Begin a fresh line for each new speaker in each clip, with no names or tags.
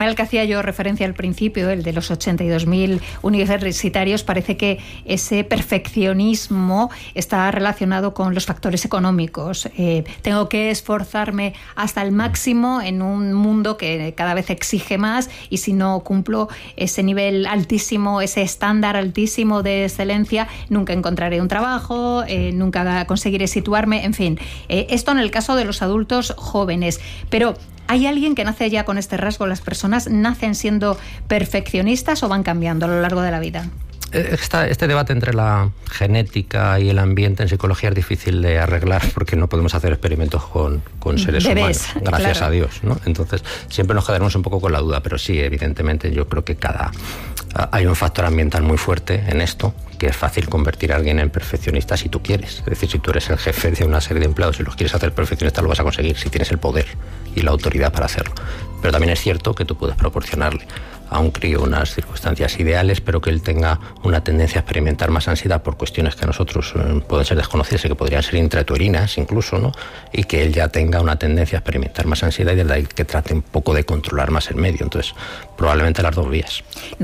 al que hacía yo referencia al principio, el de los 82.000 universitarios, parece que ese perfeccionismo está relacionado con los factores económicos. Tengo que esforzarme hasta el máximo en un mundo que cada vez exige más, y si no cumplo ese nivel altísimo, ese estándar altísimo de excelencia, nunca encontraré un trabajo, nunca conseguiré situarme, en fin. Esto en el caso de los adultos jóvenes. Pero ¿hay alguien que nace ya con este rasgo? ¿Las personas nacen siendo perfeccionistas o van cambiando a lo largo de la vida?
Este debate entre la genética y el ambiente en psicología es difícil de arreglar, porque no podemos hacer experimentos con seres humanos, gracias a Dios, ¿no? Entonces siempre nos quedaremos un poco con la duda, pero sí, evidentemente yo creo que hay un factor ambiental muy fuerte en esto, que es fácil convertir a alguien en perfeccionista si tú quieres. Es decir, si tú eres el jefe de una serie de empleados y los quieres hacer perfeccionistas, lo vas a conseguir si tienes el poder y la autoridad para hacerlo. Pero también es cierto que tú puedes proporcionarle a un crío unas circunstancias ideales, pero que él tenga una tendencia a experimentar más ansiedad por cuestiones que a nosotros pueden ser desconocidas y que podrían ser intrauterinas incluso, ¿no? Y que él ya tenga una tendencia a experimentar más ansiedad, y desde ahí que trate un poco de controlar más el medio. Entonces, probablemente las dos vías.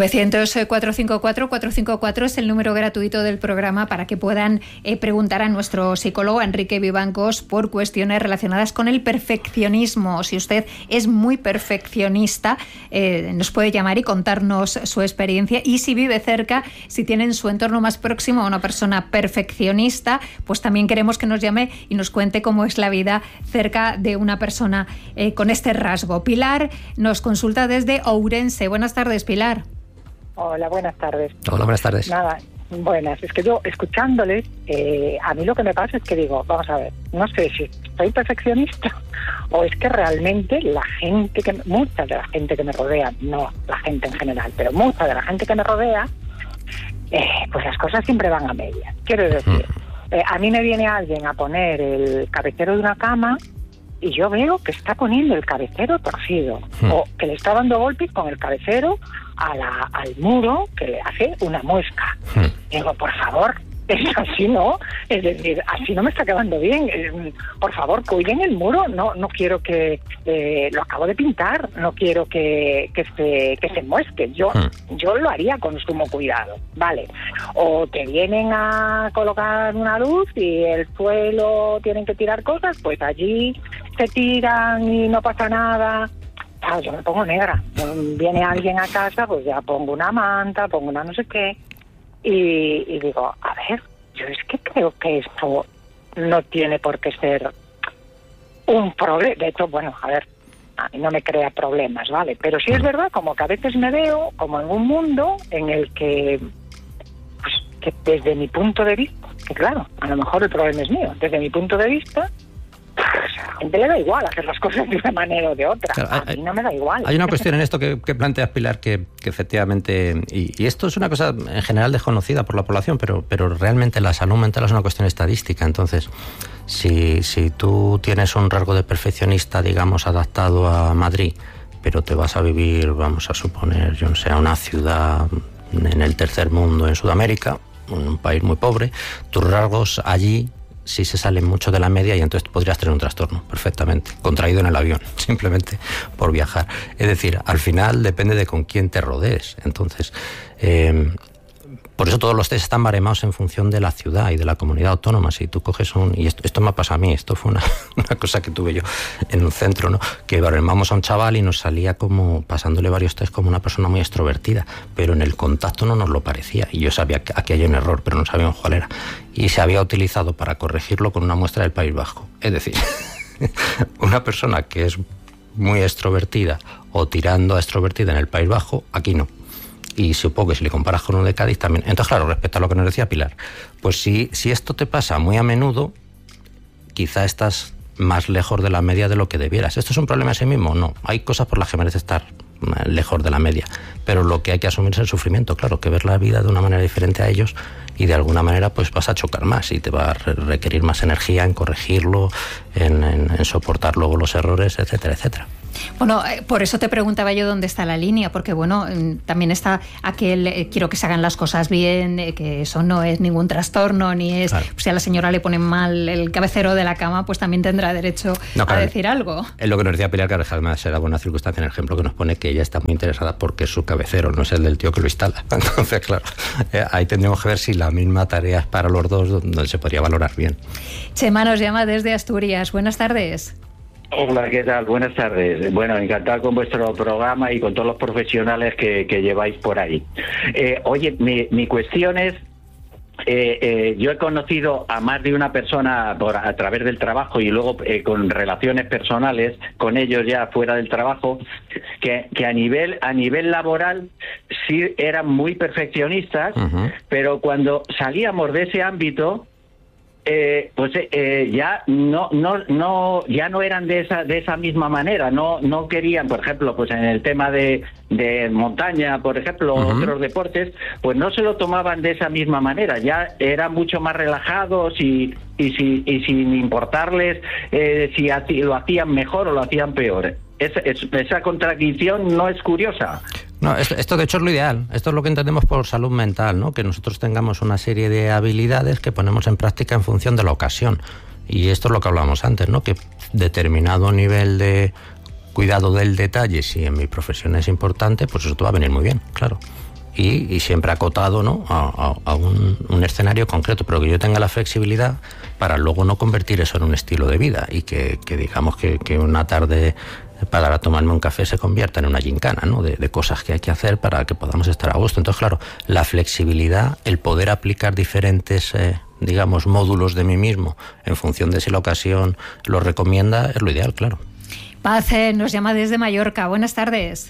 900-454-454 es el número gratuito del programa para que puedan preguntar a nuestro psicólogo Enrique Vivancos por cuestiones relacionadas con el perfeccionismo. Si usted es muy perfeccionista, nos puede llamar y contarnos su experiencia, y si vive cerca, si tiene en su entorno más próximo a una persona perfeccionista, pues también queremos que nos llame y nos cuente cómo es la vida cerca de una persona con este rasgo. Pilar nos consulta desde Ourense. Buenas tardes, Pilar.
Hola, buenas tardes.
Hola, buenas tardes.
Nada, buenas. Es que yo, escuchándoles, a mí lo que me pasa es que digo, vamos a ver, no sé si soy perfeccionista o es que realmente mucha de la gente que me rodea, no la gente en general, pero mucha de la gente que me rodea, pues las cosas siempre van a medias. Quiero decir, a mí me viene alguien a poner el cabecero de una cama y yo veo que está poniendo el cabecero torcido, o que le está dando golpes con el cabecero al muro, que le hace una muesca. Digo, por favor, es así, ¿no? Es decir, así no me está quedando bien. Por favor, cuiden el muro. No quiero que lo acabo de pintar. No quiero que se muesque. Yo lo haría con sumo cuidado, ¿vale? O te vienen a colocar una luz y el suelo tienen que tirar cosas, pues allí se tiran y no pasa nada. Claro, yo me pongo negra. Viene alguien a casa, pues ya pongo una manta, pongo una no sé qué. Y digo, a ver, yo es que creo que esto no tiene por qué ser un problema. De hecho, bueno, a ver, a mí no me crea problemas, ¿vale? Pero sí es verdad, como que a veces me veo como en un mundo en el que, pues, que desde mi punto de vista, que claro, a lo mejor el problema es mío, desde mi punto de vista, pues a la gente le da igual hacer las cosas de una manera o de otra. Claro, a mí no me da igual.
Hay una cuestión en esto que planteas, Pilar, que efectivamente, y esto es una cosa en general desconocida por la población, pero realmente la salud mental es una cuestión estadística. Entonces, si tú tienes un rasgo de perfeccionista, digamos, adaptado a Madrid, pero te vas a vivir, vamos a suponer, yo no sé, a una ciudad en el tercer mundo, en Sudamérica, en un país muy pobre, tus rasgos allí sí se salen mucho de la media, y entonces podrías tener un trastorno perfectamente, contraído en el avión, simplemente por viajar. Es decir, al final depende de con quién te rodees. Entonces, por eso todos los test están baremados en función de la ciudad y de la comunidad autónoma. Si tú coges y esto me pasa a mí, esto fue una cosa que tuve yo en un centro, ¿no? Que baremamos a un chaval y nos salía como, pasándole varios test, como una persona muy extrovertida, pero en el contacto no nos lo parecía, y yo sabía que aquí hay un error, pero no sabíamos cuál era, y se había utilizado para corregirlo con una muestra del País Vasco. Es decir, una persona que es muy extrovertida o tirando a extrovertida en el País Vasco, aquí no. Y supongo que si le comparas con uno de Cádiz también. Entonces, claro, respecto a lo que nos decía Pilar, pues si esto te pasa muy a menudo, quizá estás más lejos de la media de lo que debieras. ¿Esto es un problema en sí mismo? No. Hay cosas por las que merece estar lejos de la media. Pero lo que hay que asumir es el sufrimiento. Claro, que ver la vida de una manera diferente a ellos, y de alguna manera pues vas a chocar más y te va a requerir más energía en corregirlo, en soportar luego los errores, etcétera, etcétera.
Bueno, por eso te preguntaba yo dónde está la línea, porque bueno, también está aquel quiero que se hagan las cosas bien, que eso no es ningún trastorno, ni es, claro. Si a la señora le ponen mal el cabecero de la cama, pues también tendrá derecho a decir algo.
Es lo que nos decía Pilar, que además era buena circunstancia en el ejemplo que nos pone, que ella está muy interesada porque es su cabecero, no es el del tío que lo instala. Entonces, claro, ahí tendríamos que ver si la misma tarea es para los dos, donde se podría valorar bien.
Chema nos llama desde Asturias. Buenas tardes.
Hola, ¿qué tal? Buenas tardes. Bueno, encantado con vuestro programa y con todos los profesionales que lleváis por ahí. Oye, mi cuestión es, yo he conocido a más de una persona a través del trabajo y luego con relaciones personales con ellos ya fuera del trabajo, que a nivel laboral sí eran muy perfeccionistas, pero cuando salíamos de ese ámbito, ya no eran de esa misma manera, no querían, por ejemplo, pues en el tema de montaña, por ejemplo, otros deportes, pues no se lo tomaban de esa misma manera, ya eran mucho más relajados y sin importarles si lo hacían mejor o lo hacían peor. Esa contradicción no es curiosa.
No, esto de hecho es lo ideal. Esto es lo que entendemos por salud mental, ¿no? Que nosotros tengamos una serie de habilidades que ponemos en práctica en función de la ocasión. Y esto es lo que hablábamos antes, ¿no? Que determinado nivel de cuidado del detalle, si en mi profesión es importante, pues eso te va a venir muy bien, claro. Y siempre acotado, ¿no? a un escenario concreto, pero que yo tenga la flexibilidad para luego no convertir eso en un estilo de vida y que digamos que una tarde para tomarme un café se convierta en una gincana, ¿no? De cosas que hay que hacer para que podamos estar a gusto. Entonces, claro, la flexibilidad, el poder aplicar diferentes, digamos, módulos de mí mismo en función de si la ocasión lo recomienda, es lo ideal, claro.
Paz nos llama desde Mallorca. Buenas tardes.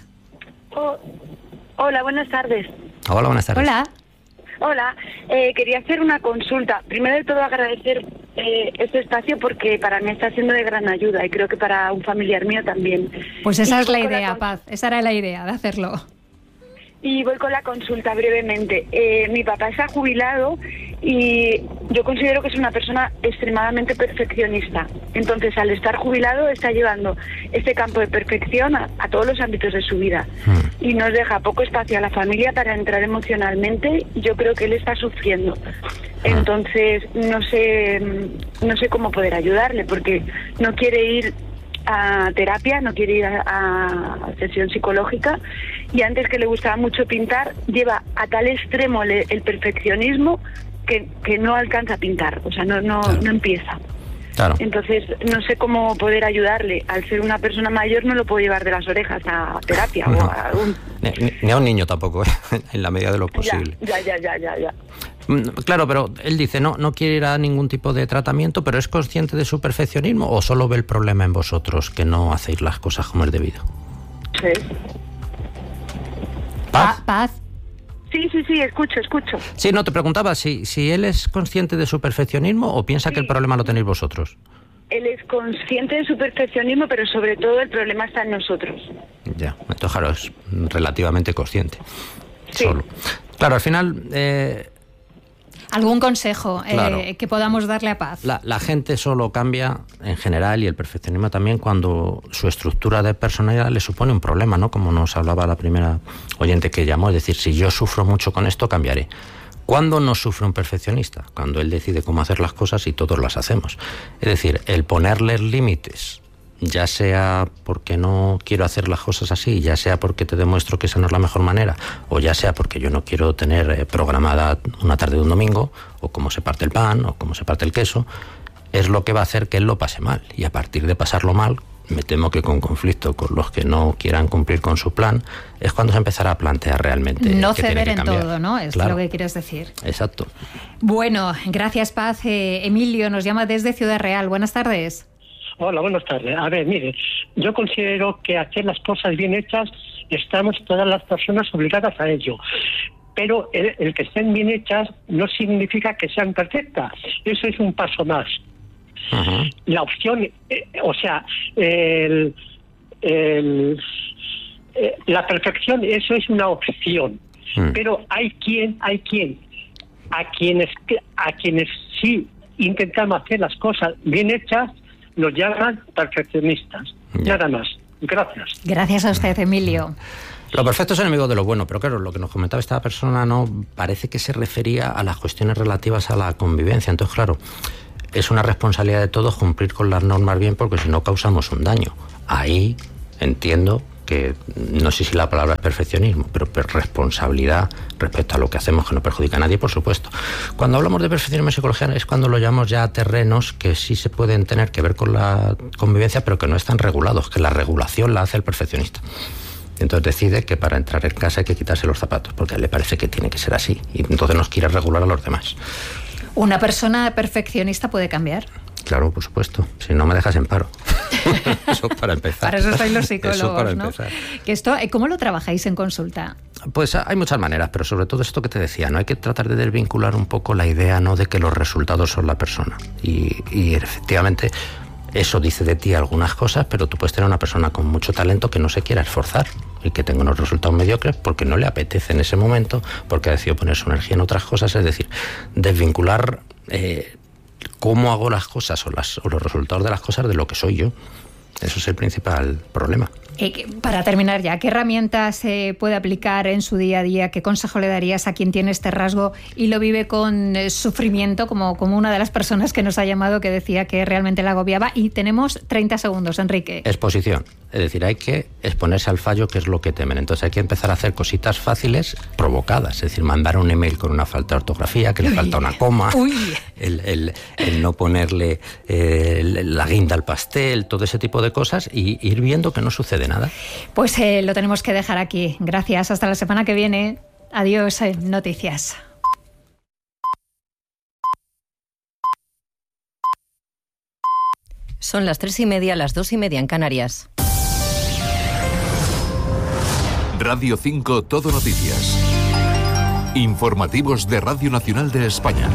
Hola, buenas tardes.
Hola, buenas tardes.
Hola, quería hacer una consulta. Primero de todo agradecer este espacio porque para mí está siendo de gran ayuda y creo que para un familiar mío también.
Pues esa es la idea, Paz, esa era la idea de hacerlo.
Y voy con la consulta brevemente. Mi papá está jubilado y yo considero que es una persona extremadamente perfeccionista. Entonces, al estar jubilado, está llevando este campo de perfección a todos los ámbitos de su vida. Y nos deja poco espacio a la familia para entrar emocionalmente. Yo creo que él está sufriendo. Entonces, no sé cómo poder ayudarle, porque no quiere ir a terapia, no quiere ir a sesión psicológica, y antes, que le gustaba mucho pintar, lleva a tal extremo el perfeccionismo que no alcanza a pintar, o sea, no empieza.
Claro.
Entonces, no sé cómo poder ayudarle. Al ser una persona mayor no lo puedo llevar de las orejas a terapia. No. O a
ni a un niño tampoco, en la medida de lo posible.
Ya.
Claro, pero él dice no quiere ir a ningún tipo de tratamiento, pero ¿es consciente de su perfeccionismo o solo ve el problema en vosotros, que no hacéis las cosas como es debido?
Sí.
Paz.
Sí, escucho.
Sí, no, te preguntaba si él es consciente de su perfeccionismo o piensa que el problema lo tenéis vosotros.
Él es consciente de su perfeccionismo, pero sobre todo el problema está en nosotros.
Ya, entonces claro, es relativamente consciente.
Sí.
Solo. Claro, al final...
¿Algún consejo
claro,
que podamos darle a Paz?
La gente solo cambia en general, y el perfeccionismo también, cuando su estructura de personalidad le supone un problema, ¿no? Como nos hablaba la primera oyente que llamó, es decir, si yo sufro mucho con esto, cambiaré. ¿Cuándo no sufre un perfeccionista? Cuando él decide cómo hacer las cosas y todos las hacemos. Es decir, el ponerles límites, ya sea porque no quiero hacer las cosas así, ya sea porque te demuestro que esa no es la mejor manera, o ya sea porque yo no quiero tener programada una tarde de un domingo, o cómo se parte el pan, o cómo se parte el queso, es lo que va a hacer que él lo pase mal. Y a partir de pasarlo mal, me temo que con conflicto con los que no quieran cumplir con su plan, es cuando se empezará a plantear realmente
no
que
ceder
tiene que cambiar.
En todo, ¿no? Es claro, lo que quieres decir.
Exacto.
Bueno, gracias, Paz. Emilio nos llama desde Ciudad Real. Buenas tardes.
Hola, buenas tardes. A ver, mire, yo considero que hacer las cosas bien hechas estamos todas las personas obligadas a ello. Pero el que estén bien hechas no significa que sean perfectas. Eso es un paso más. Uh-huh. La opción, la perfección, eso es una opción. Pero hay a quienes sí intentamos hacer las cosas bien hechas, nos llaman perfeccionistas. Nada más. Gracias.
Gracias a usted, Emilio.
Lo perfecto es enemigo de lo bueno, pero claro, lo que nos comentaba esta persona no parece que se refería a las cuestiones relativas a la convivencia. Entonces, claro, es una responsabilidad de todos cumplir con las normas bien, porque si no causamos un daño. Ahí entiendo que, no sé si la palabra es perfeccionismo, pero responsabilidad respecto a lo que hacemos que no perjudica a nadie, por supuesto. Cuando hablamos de perfeccionismo en psicología es cuando lo llamamos ya terrenos que sí se pueden tener que ver con la convivencia, pero que no están regulados, que la regulación la hace el perfeccionista. Entonces decide que para entrar en casa hay que quitarse los zapatos, porque a él le parece que tiene que ser así, y entonces nos quiere regular a los demás.
¿Una persona perfeccionista puede cambiar?
Claro, por supuesto. Si no, me dejas en paro. Eso para empezar.
Para eso estáis los psicólogos,
eso para
¿no?
empezar.
Que esto, ¿cómo lo trabajáis en consulta?
Pues hay muchas maneras, pero sobre todo esto que te decía, ¿no? Hay que tratar de desvincular un poco la idea, ¿no?, de que los resultados son la persona. Y efectivamente, eso dice de ti algunas cosas, pero tú puedes tener una persona con mucho talento que no se quiera esforzar y que tenga unos resultados mediocres porque no le apetece en ese momento, porque ha decidido poner su energía en otras cosas. Es decir, desvincular cómo hago las cosas o los resultados de las cosas de lo que soy yo. Eso es el principal problema.
Para terminar ya, ¿qué herramientas se puede aplicar en su día a día? ¿Qué consejo le darías a quien tiene este rasgo y lo vive con sufrimiento, como una de las personas que nos ha llamado, que decía que realmente la agobiaba? Y tenemos 30 segundos, Enrique.
Exposición. Es decir, hay que exponerse al fallo, que es lo que temen. Entonces hay que empezar a hacer cositas fáciles, provocadas. Es decir, mandar un email con una falta de ortografía, que le falta una coma, el no ponerle la guinda al pastel, todo ese tipo de cosas, y ir viendo que no sucede nada.
Pues lo tenemos que dejar aquí. Gracias. Hasta la semana que viene. Adiós, Noticias.
Son las 3:30, las 2:30 en Canarias.
Radio 5 Todo Noticias. Informativos de Radio Nacional de España.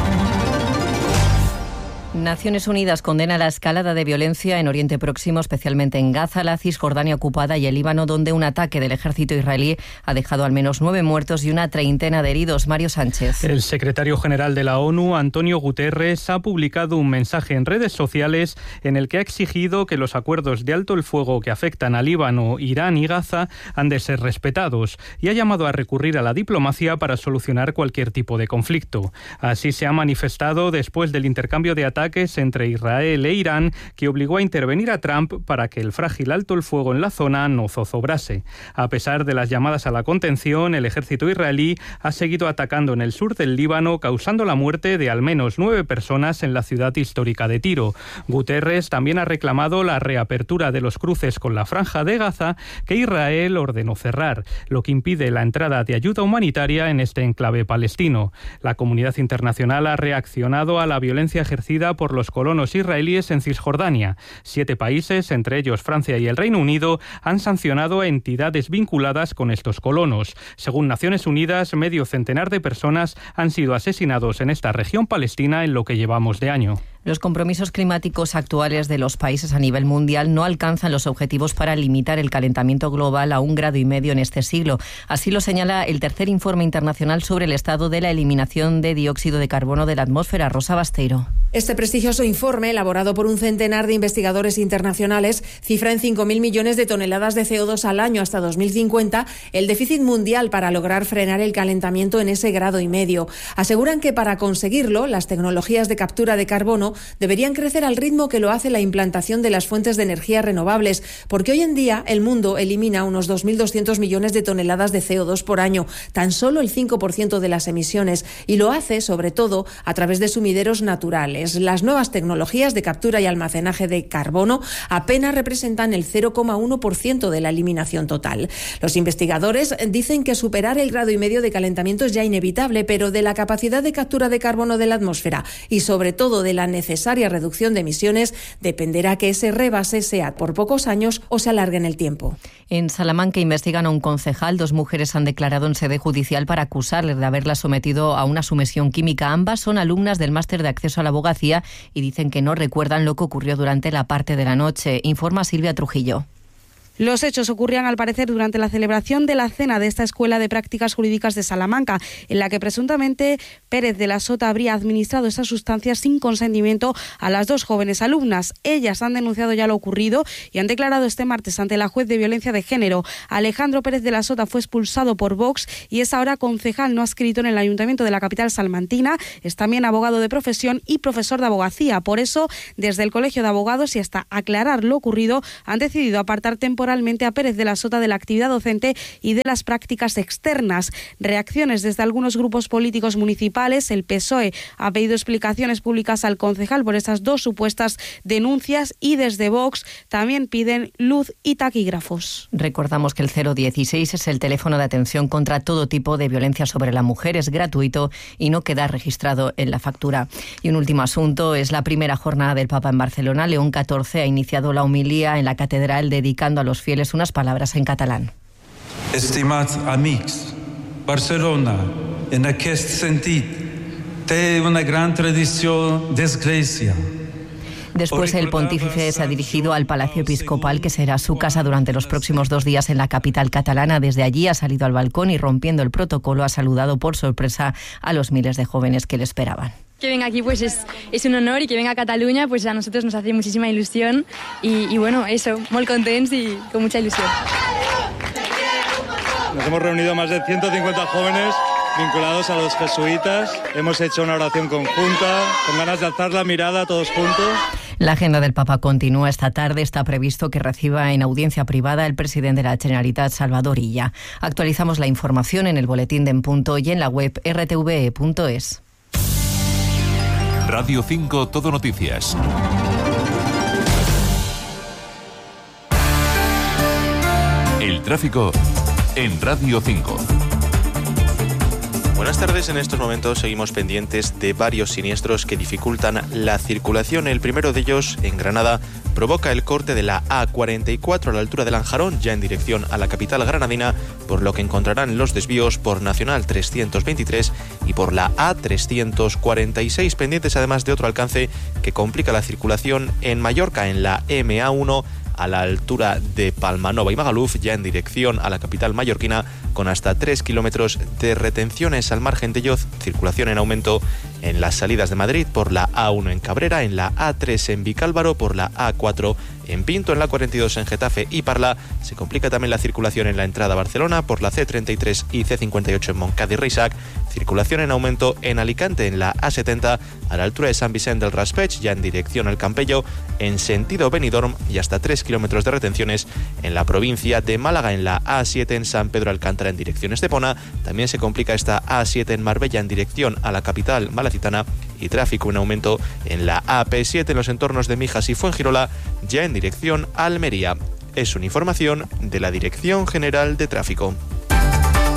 Naciones Unidas condena la escalada de violencia en Oriente Próximo, especialmente en Gaza, la Cisjordania ocupada y el Líbano, donde un ataque del ejército israelí ha dejado al menos 9 muertos y una treintena de heridos. Mario Sánchez.
El secretario general de la ONU, Antonio Guterres, ha publicado un mensaje en redes sociales en el que ha exigido que los acuerdos de alto el fuego que afectan a Líbano, Irán y Gaza han de ser respetados, y ha llamado a recurrir a la diplomacia para solucionar cualquier tipo de conflicto. Así se ha manifestado después del intercambio de ataques entre Israel e Irán, que obligó a intervenir a Trump para que el frágil alto el fuego en la zona no zozobrase. A pesar de las llamadas a la contención, el ejército israelí ha seguido atacando en el sur del Líbano, causando la muerte de al menos 9 personas en la ciudad histórica de Tiro. Guterres también ha reclamado la reapertura de los cruces con la Franja de Gaza, que Israel ordenó cerrar, lo que impide la entrada de ayuda humanitaria en este enclave palestino. La comunidad internacional ha reaccionado a la violencia ejercida por los colonos israelíes en Cisjordania. 7 países, entre ellos Francia y el Reino Unido, han sancionado a entidades vinculadas con estos colonos. Según Naciones Unidas, medio centenar de personas han sido asesinados en esta región palestina en lo que llevamos de año.
Los compromisos climáticos actuales de los países a nivel mundial no alcanzan los objetivos para limitar el calentamiento global a 1,5 grados en este siglo. Así lo señala el tercer informe internacional sobre el estado de la eliminación de dióxido de carbono de la atmósfera. Rosa Basteiro.
Este prestigioso informe, elaborado por un centenar de investigadores internacionales, cifra en 5.000 millones de toneladas de CO2 al año hasta 2050 el déficit mundial para lograr frenar el calentamiento en ese 1,5 grados. Aseguran que para conseguirlo, las tecnologías de captura de carbono deberían crecer al ritmo que lo hace la implantación de las fuentes de energía renovables, porque hoy en día el mundo elimina unos 2.200 millones de toneladas de CO2 por año, tan solo el 5% de las emisiones, y lo hace sobre todo a través de sumideros naturales. Las nuevas tecnologías de captura y almacenaje de carbono apenas representan el 0,1% de la eliminación total. Los investigadores dicen que superar el 1,5 grados de calentamiento es ya inevitable, pero de la capacidad de captura de carbono de la atmósfera y sobre todo de la necesaria reducción de emisiones dependerá que ese rebase sea por pocos años o se alargue en el tiempo.
En Salamanca investigan a un concejal. 2 mujeres han declarado en sede judicial para acusarle de haberla sometido a una sumisión química. Ambas son alumnas del máster de acceso a la abogacía y dicen que no recuerdan lo que ocurrió durante la parte de la noche. Informa Silvia Trujillo.
Los hechos ocurrían al parecer durante la celebración de la cena de esta Escuela de Prácticas Jurídicas de Salamanca, en la que presuntamente Pérez de la Sota habría administrado esas sustancias sin consentimiento a las 2 jóvenes alumnas. Ellas han denunciado ya lo ocurrido y han declarado este martes ante la juez de violencia de género. Alejandro Pérez de la Sota fue expulsado por Vox y es ahora concejal no adscrito en el Ayuntamiento de la capital salmantina. Es también abogado de profesión y profesor de abogacía. Por eso, desde el Colegio de Abogados y hasta aclarar lo ocurrido, han decidido apartar temporalmente a Pérez de la Sota de la actividad docente y de las prácticas externas. Reacciones desde algunos grupos políticos municipales. El PSOE ha pedido explicaciones públicas al concejal por estas 2 supuestas denuncias y desde Vox también piden luz y taquígrafos.
Recordamos que el 016 es el teléfono de atención contra todo tipo de violencia sobre la mujer. Es gratuito y no queda registrado en la factura. Y un último asunto es la primera jornada del Papa en Barcelona. León XIV ha iniciado la homilía en la catedral dedicando a los fieles unas palabras en catalán.
Estimats amics, Barcelona, en aquest sentit, té una gran tradició d'església.
Después el pontífice se ha dirigido al Palacio Episcopal, que será su casa durante los próximos 2 días en la capital catalana. Desde allí ha salido al balcón y, rompiendo el protocolo, ha saludado por sorpresa a los miles de jóvenes que le esperaban.
Que venga aquí pues es un honor, y que venga a Cataluña pues a nosotros nos hace muchísima ilusión y bueno, eso, muy contentos y con mucha ilusión.
Nos hemos reunido más de 150 jóvenes vinculados a los jesuitas. Hemos hecho una oración conjunta, con ganas de alzar la mirada todos juntos.
La agenda del Papa continúa esta tarde. Está previsto que reciba en audiencia privada el presidente de la Generalitat, Salvador Illa. Actualizamos la información en el boletín de En Punto y en la web rtve.es.
Radio 5 Todo Noticias. El tráfico en Radio 5.
Buenas tardes. En estos momentos seguimos pendientes de varios siniestros que dificultan la circulación. El primero de ellos, en Granada, provoca el corte de la A44 a la altura de Lanjarón, ya en dirección a la capital granadina, por lo que encontrarán los desvíos por Nacional 323 y por la A346, pendientes además de otro alcance que complica la circulación en Mallorca, en la MA1, a la altura de Palmanova y Magaluf, ya en dirección a la capital mallorquina, con hasta 3 kilómetros de retenciones. Al margen de ello, circulación en aumento en las salidas de Madrid por la A1 en Cabrera, en la A3 en Vicálvaro, por la A4 en Pinto, en la 42 en Getafe y Parla. Se complica también la circulación en la entrada a Barcelona por la C33 y C58 en Montcada y Reixac. Circulación en aumento en Alicante, en la A70 a la altura de Sant Vicent del Raspeig, ya en dirección al Campello, en sentido Benidorm, y hasta 3 kilómetros de retenciones en la provincia de Málaga, en la A7 en San Pedro Alcántara en dirección Estepona. También se complica esta A7 en Marbella en dirección a la capital malacitana, y tráfico en aumento en la AP7 en los entornos de Mijas y Fuengirola, ya en dirección a Almería. Es una información de la Dirección General de Tráfico.